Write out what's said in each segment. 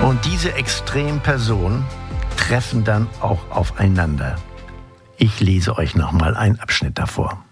Und diese Extrempersonen treffen dann auch aufeinander. Ich lese euch nochmal einen Abschnitt davor.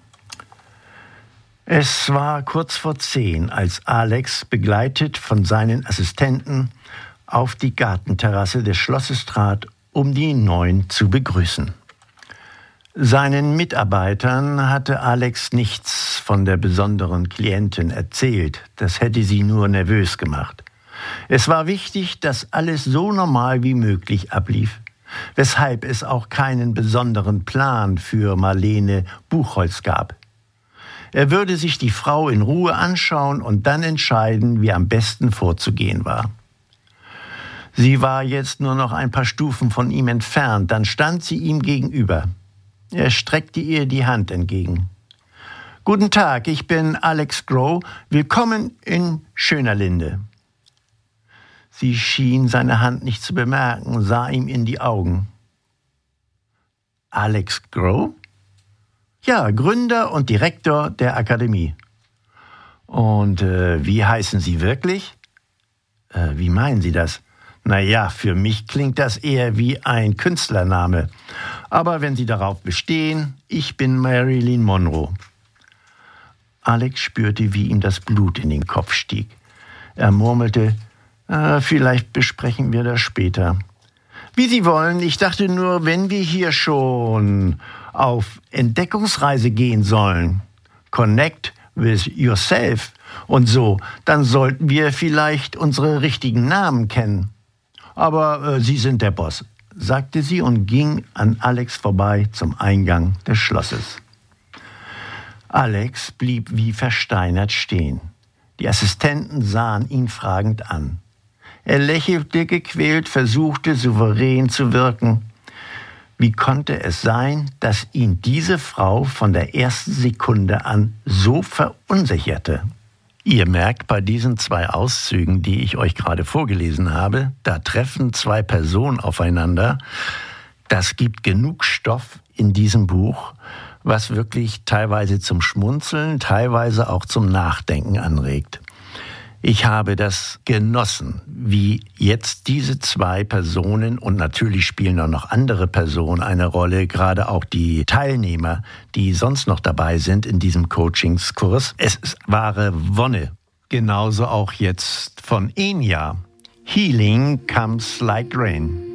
Es war kurz vor 10, als Alex, begleitet von seinen Assistenten, auf die Gartenterrasse des Schlosses trat, um die Neuen zu begrüßen. Seinen Mitarbeitern hatte Alex nichts von der besonderen Klientin erzählt. Das hätte sie nur nervös gemacht. Es war wichtig, dass alles so normal wie möglich ablief, weshalb es auch keinen besonderen Plan für Marlene Buchholz gab. Er würde sich die Frau in Ruhe anschauen und dann entscheiden, wie am besten vorzugehen war. Sie war jetzt nur noch ein paar Stufen von ihm entfernt, dann stand sie ihm gegenüber. Er streckte ihr die Hand entgegen. »Guten Tag, ich bin Alex Groh. Willkommen in Schönerlinde.« Sie schien seine Hand nicht zu bemerken, sah ihm in die Augen. »Alex Groh?« »Ja, Gründer und Direktor der Akademie.« »Und wie heißen Sie wirklich?« »Wie meinen Sie das?« »Naja, für mich klingt das eher wie ein Künstlername. Aber wenn Sie darauf bestehen, ich bin Marilyn Monroe.« Alex spürte, wie ihm das Blut in den Kopf stieg. Er murmelte, vielleicht besprechen wir das später. »Wie Sie wollen, ich dachte nur, wenn wir hier schon auf Entdeckungsreise gehen sollen, connect with yourself und so, dann sollten wir vielleicht unsere richtigen Namen kennen. Aber Sie sind der Boss«, sagte sie und ging an Alex vorbei zum Eingang des Schlosses. Alex blieb wie versteinert stehen. Die Assistenten sahen ihn fragend an. Er lächelte gequält, versuchte souverän zu wirken. Wie konnte es sein, dass ihn diese Frau von der ersten Sekunde an so verunsicherte? Ihr merkt bei diesen 2 Auszügen, die ich euch gerade vorgelesen habe, da treffen 2 Personen aufeinander. Das gibt genug Stoff in diesem Buch, was wirklich teilweise zum Schmunzeln, teilweise auch zum Nachdenken anregt. Ich habe das genossen, wie jetzt diese 2 Personen, und natürlich spielen auch noch andere Personen eine Rolle, gerade auch die Teilnehmer, die sonst noch dabei sind in diesem Coachingskurs. Es ist wahre Wonne. Genauso auch jetzt von Enya. Healing comes like rain.